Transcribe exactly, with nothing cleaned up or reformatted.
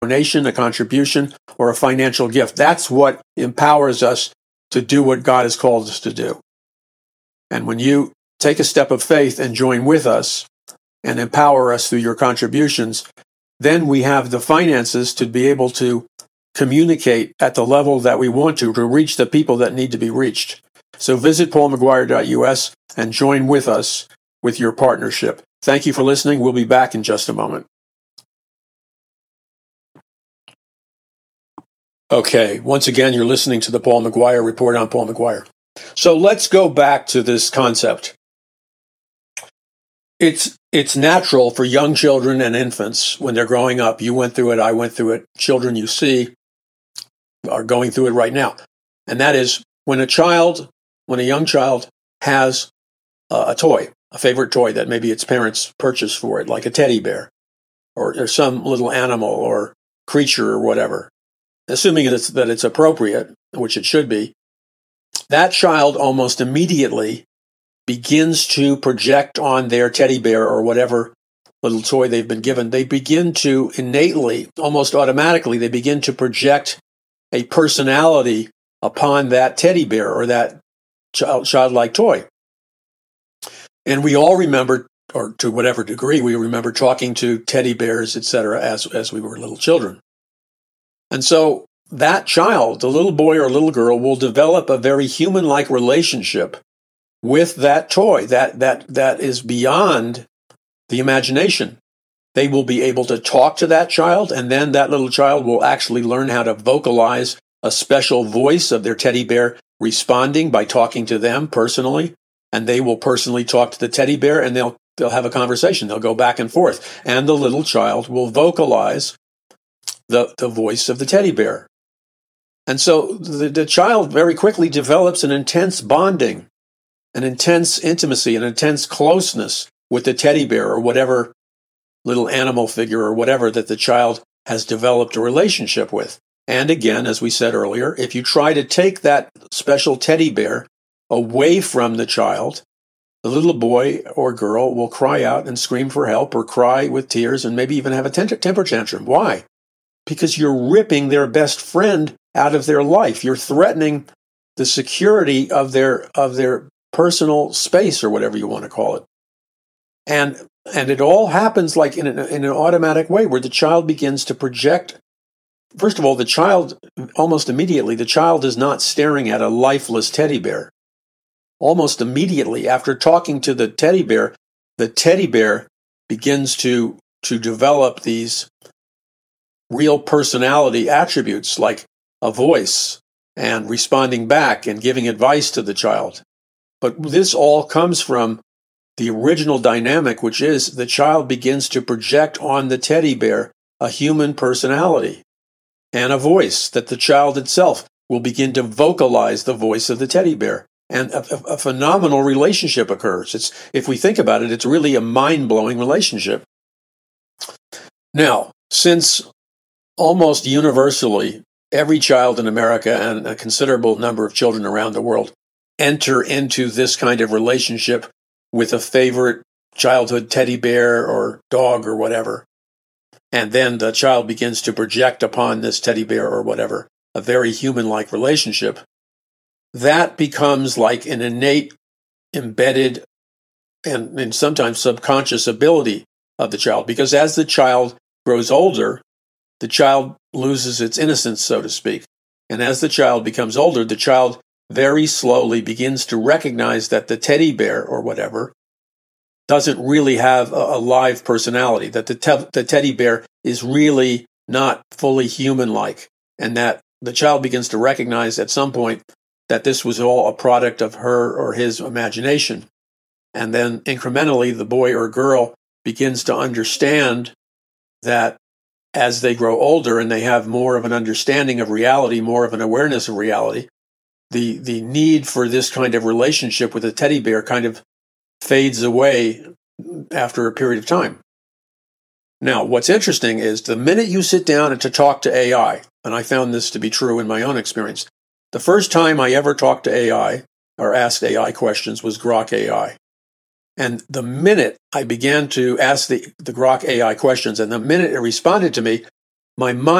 donation, a contribution, or a financial gift. That's what empowers us to do what God has called us to do. And when you take a step of faith and join with us and empower us through your contributions, then we have the finances to be able to communicate at the level that we want to, to reach the people that need to be reached. So visit paul mcguire dot u s and join with us with your partnership. Thank you for listening. We'll be back in just a moment. Okay, once again, you're listening to the Paul McGuire Report on Paul McGuire. So let's go back to this concept. It's it's natural for young children and infants when they're growing up. You went through it, I went through it. Children you see are going through it right now. And that is when a child, when a young child has a, a toy, a favorite toy that maybe its parents purchased for it, like a teddy bear or, or some little animal or creature or whatever, assuming that it's, that it's appropriate, which it should be, that child almost immediately begins to project on their teddy bear or whatever little toy they've been given. They begin to innately, almost automatically, they begin to project a personality upon that teddy bear or that child, childlike toy. And we all remember, or to whatever degree, we remember talking to teddy bears, et cetera, as, as we were little children. And so that child, the little boy or little girl, will develop a very human-like relationship with that toy that that that is beyond the imagination. They will be able to talk to that child, and then that little child will actually learn how to vocalize a special voice of their teddy bear responding by talking to them personally, and they will personally talk to the teddy bear, and they'll they'll have a conversation. They'll go back and forth, and the little child will vocalize the the voice of the teddy bear. And so the, the child very quickly develops an intense bonding, an intense intimacy, an intense closeness with the teddy bear or whatever little animal figure or whatever that the child has developed a relationship with. And again, as we said earlier, if you try to take that special teddy bear away from the child, the little boy or girl will cry out and scream for help or cry with tears and maybe even have a temper tantrum. Why? Because you're ripping their best friend out of their life. You're threatening the security of their of their personal space or whatever you want to call it. And and it all happens like in an, in an automatic way where the child begins to project. First of all, the child, almost immediately, the child is not staring at a lifeless teddy bear. Almost immediately after talking to the teddy bear, the teddy bear begins to, to develop these real personality attributes like a voice and responding back and giving advice to the child. But this all comes from the original dynamic, which is the child begins to project on the teddy bear a human personality and a voice that the child itself will begin to vocalize the voice of the teddy bear. And a, a, a phenomenal relationship occurs. It's, if we think about it, it's really a mind-blowing relationship. Now, since almost universally every child in America and a considerable number of children around the world enter into this kind of relationship with a favorite childhood teddy bear or dog or whatever, and then the child begins to project upon this teddy bear or whatever a very human-like relationship, that becomes like an innate, embedded, and, and sometimes subconscious ability of the child. Because as the child grows older, the child loses its innocence, so to speak. And as the child becomes older, the child very slowly begins to recognize that the teddy bear or whatever doesn't really have a, a live personality, that the, te- the teddy bear is really not fully human-like, and that the child begins to recognize at some point that this was all a product of her or his imagination. And then incrementally, the boy or girl begins to understand that as they grow older and they have more of an understanding of reality, more of an awareness of reality, the the need for this kind of relationship with a teddy bear kind of fades away after a period of time. Now, what's interesting is the minute you sit down and to talk to A I, and I found this to be true in my own experience, the first time I ever talked to A I or asked A I questions was Grok A I. And the minute I began to ask the, the Grok A I questions, and the minute it responded to me, my mind